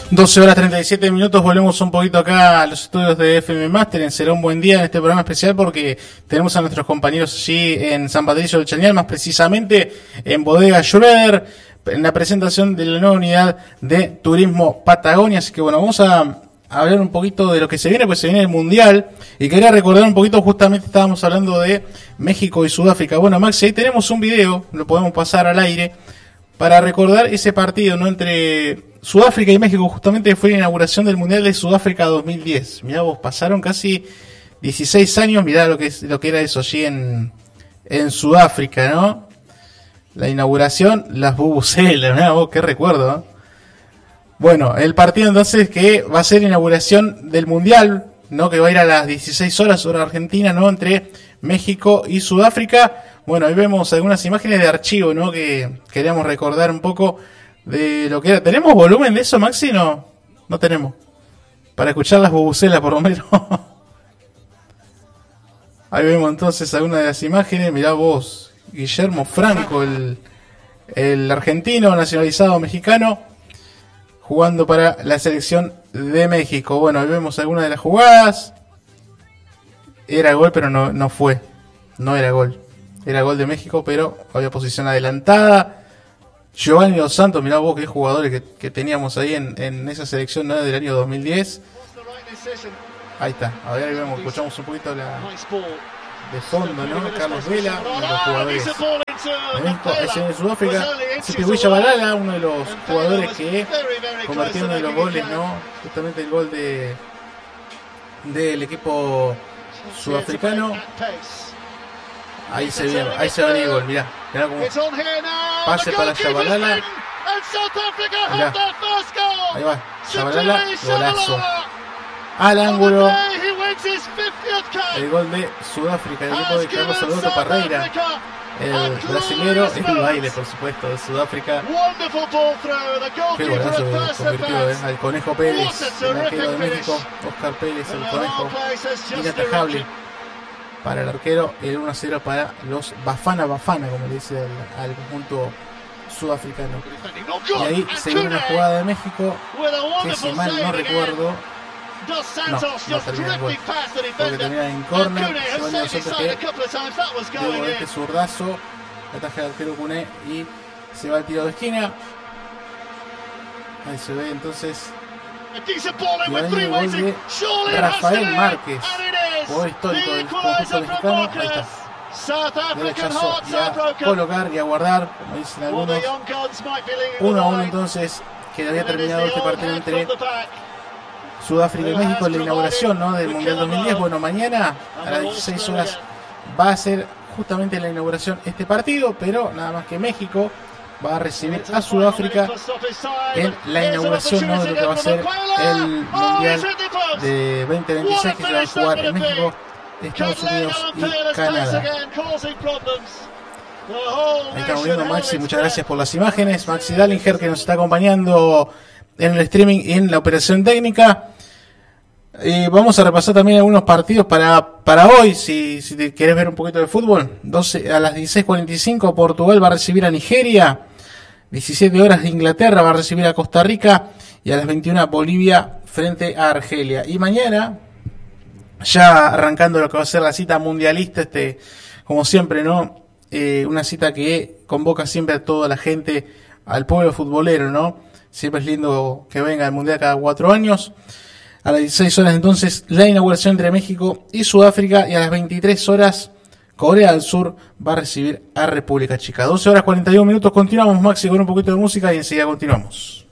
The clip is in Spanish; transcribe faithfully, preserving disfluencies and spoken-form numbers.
doce horas treinta y siete minutos, volvemos un poquito acá a los estudios de F M Mastering. Será un buen día en este programa especial porque tenemos a nuestros compañeros allí en San Patricio del Chañar, más precisamente en Bodega Schroeder, en la presentación de la nueva unidad de Turismo Patagonia. Así que bueno, vamos a hablar un poquito de lo que se viene, pues se viene el Mundial, y quería recordar un poquito, justamente estábamos hablando de México y Sudáfrica. Bueno, Maxi, ahí tenemos un video, lo podemos pasar al aire, para recordar ese partido, ¿no?, entre Sudáfrica y México. Justamente fue la inauguración del Mundial de Sudáfrica dos mil diez. Mirá vos, pasaron casi dieciséis años, mirá lo que es, lo que era eso allí en, en Sudáfrica, ¿no? La inauguración, las bubucelas, mirá vos, qué recuerdo, ¿no? Bueno, el partido entonces que va a ser inauguración del Mundial, ¿no?, que va a ir a las dieciséis horas, hora argentina, ¿no?, entre México y Sudáfrica. Bueno, ahí vemos algunas imágenes de archivo, ¿no?, que queríamos recordar un poco de lo que era. ¿Tenemos volumen de eso, Maxi? No, no tenemos. Para escuchar las bubucelas, por lo menos. Ahí vemos entonces algunas de las imágenes. Mirá vos, Guillermo Franco, el, el argentino nacionalizado mexicano, jugando para la selección de México. Bueno, ahí vemos algunas de las jugadas. Era gol, pero no, no fue. No era gol. Era gol de México, pero había posición adelantada. Giovanni Dos Santos, mirá vos qué jugadores que, que teníamos ahí en, en esa selección, ¿no?, del año dos mil diez. Ahí está. A ver, ahí vemos, escuchamos un poquito la de fondo, ¿no? Carlos Vela, uno de los jugadores de México. Es en Sudáfrica. Sipiguilla Balala, uno de los jugadores que convirtió uno de los goles, ¿no?, justamente el gol de del equipo sudafricano. Ahí se ve, ahí se ve el gol, mirá, mirá cómo pase para Shabalala. Mirá, ahí va, Shabalala, golazo al ángulo. El gol de Sudáfrica, el equipo de Carlos Alberto Parreira, el brasilero, es el baile, por supuesto, de Sudáfrica. Qué golazo convirtió, ¿eh?, al Conejo Pérez, el arquero de México, Oscar Pérez, el Conejo, inatajable para el arquero. El uno a cero para los Bafana Bafana, como le dice al, al conjunto sudafricano. Y ahí se viene una jugada de México que, si mal no recuerdo, no, no termina en gol, porque termina en córner. Giovanni Dos Santos, que luego de este zurdazo ataja al arquero Cuné y se va al tiro de esquina. Ahí se ve entonces y ahí el gol de Rafael Márquez, jugador histórico del conjunto mexicano. Ahí está, derechazo y a colocar y a guardar, como dicen algunos. Uno a uno entonces quedaría terminado este partido entre Sudáfrica y México en la inauguración, ¿no?, del Mundial dos mil diez. Bueno, mañana a las dieciséis horas va a ser justamente la inauguración este partido, pero nada más que México va a recibir a Sudáfrica en la inauguración, ¿no?, de lo que va a ser el Mundial de veinte veintiséis, que se va a jugar en México, Estados Unidos y Canadá. Ahí estamos viendo Maxi, muchas gracias por las imágenes. Maxi Dallinger, que nos está acompañando en el streaming y en la operación técnica. Eh, vamos a repasar también algunos partidos para, para hoy, si, si te querés ver un poquito de fútbol. doce, a las dieciséis cuarenta y cinco Portugal va a recibir a Nigeria. diecisiete horas de Inglaterra va a recibir a Costa Rica. Y a las veintiuna Bolivia frente a Argelia. Y mañana, ya arrancando lo que va a ser la cita mundialista, este, como siempre, ¿no? Eh, una cita que convoca siempre a toda la gente, al pueblo futbolero, ¿no? Siempre es lindo que venga el Mundial cada cuatro años. A las dieciséis horas entonces la inauguración entre México y Sudáfrica, y a las veintitrés horas Corea del Sur va a recibir a República Checa. doce horas cuarenta y uno minutos, continuamos, Maxi, con un poquito de música y enseguida continuamos.